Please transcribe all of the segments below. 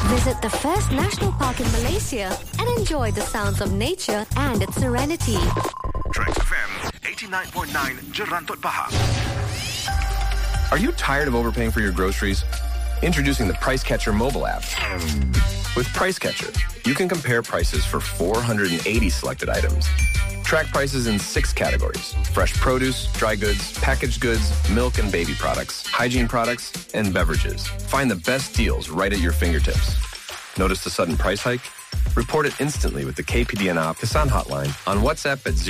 Visit the first national park in Malaysia and enjoy the sounds of nature and its serenity. Trax FM 89.9 Gerantot Pahang. Are you tired of overpaying for your groceries? Introducing the Price Catcher mobile app. With Price Catcher, you can compare prices for 480 selected items. Track prices in 6 categories: fresh produce, dry goods, packaged goods, milk and baby products, hygiene products, and beverages. Find the best deals right at your fingertips. Notice the sudden price hike? Report it instantly with the KPDNA Kisan hotline on WhatsApp at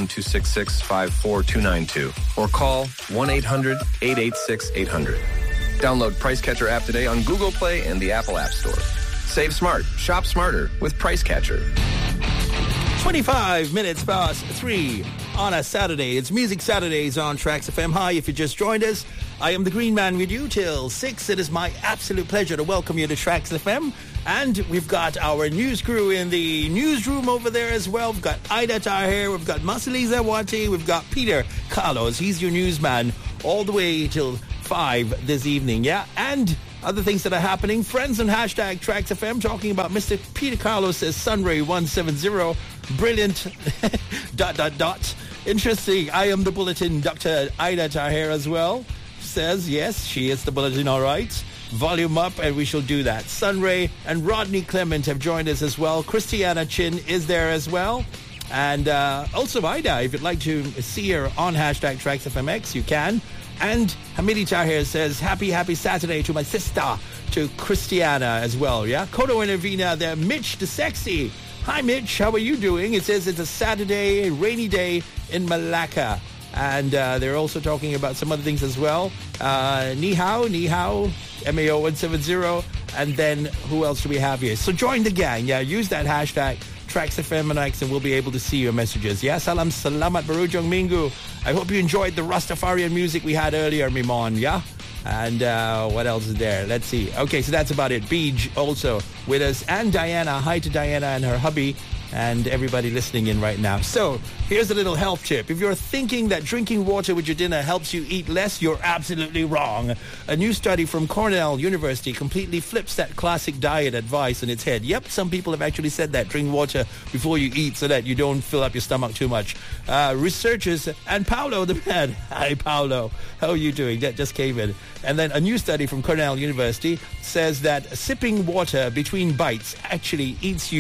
01266 or call 1-800-886-800. Download Price Catcher app today on Google Play and the Apple App Store. Save smart, shop smarter with Price Catcher. 25 minutes past 3 on a Saturday. It's Music Saturdays on Trax FM. Hi, if you just joined us, I am the Green Man with you till 6. It is my absolute pleasure to welcome you to Trax FM. And we've got our news crew in the newsroom over there as well. We've got Ida Tahir, we've got Masaliza Wati, we've got Peter Carlos. He's your newsman all the way till 5 this evening, yeah? And other things that are happening. Friends on hashtag Trax FM talking about Mr. Peter Carlos says Sunray 170. Brilliant. ... Interesting. I am the bulletin. Dr. Ida Tahir as well says, yes, she is the bulletin, all right. Volume up and we shall do that. Sunray and Rodney Clement have joined us as well. Christiana Chin is there as well. And also Ida, if you'd like to see her on hashtag TraxFMX, you can. And Hamidi Tahir says, happy Saturday to my sister, to Christiana as well, yeah? Kodo and Avina there. Mitch the Sexy. Hi, Mitch. How are you doing? It says it's a Saturday, rainy day in Malacca. And they're also talking about some other things as well. Ni hao, MAO 170. And then who else do we have here? So join the gang. Yeah, use that hashtag TraxFMX and we'll be able to see your messages. Yeah, salam salamat barujong minggu. I hope you enjoyed the Rastafarian music we had earlier, Mimon. Yeah? And what else is there? Let's see. Okay, so that's about it. Beej also with us. And Diana. Hi to Diana and her hubby and everybody listening in right now. So here's a little health tip. If you're thinking that drinking water with your dinner helps you eat less, you're absolutely wrong. A new study from Cornell University completely flips that classic diet advice on its head. Yep, some people have actually said that. Drink water before you eat so that you don't fill up your stomach too much. Researchers and Paolo the man. Hi, Paolo. How are you doing? That just came in. And then a new study from Cornell University says that sipping water between bites actually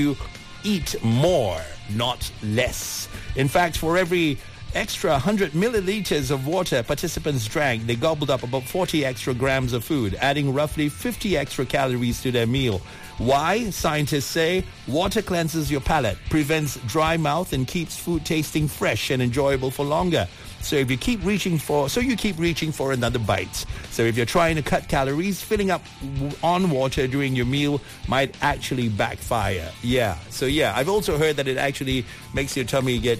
eat more, not less. In fact, for every extra 100 milliliters of water participants drank, they gobbled up about 40 extra grams of food, adding roughly 50 extra calories to their meal. Why? Scientists say water cleanses your palate, prevents dry mouth, and keeps food tasting fresh and enjoyable for longer. So you keep reaching for another bite. So if you're trying to cut calories, filling up on water during your meal might actually backfire. Yeah. So yeah, I've also heard that it actually makes your tummy get,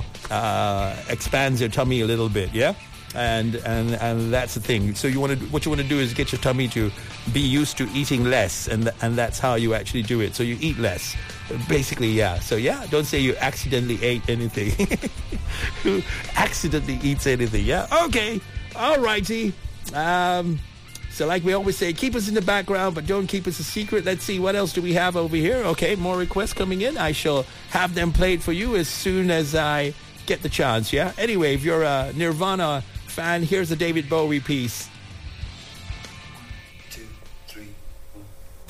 expands your tummy a little bit. Yeah. And that's the thing. So what you want to do is get your tummy to be used to eating less, and that's how you actually do it. So you eat less, basically. Yeah. So yeah, don't say you accidentally ate anything. Who accidentally eats anything? Yeah. Okay. All righty. So like we always say, keep us in the background, but don't keep us a secret. Let's see, what else do we have over here? Okay, more requests coming in. I shall have them played for you as soon as I get the chance. Yeah. Anyway, if you're a Nirvana fan, here's a David Bowie piece.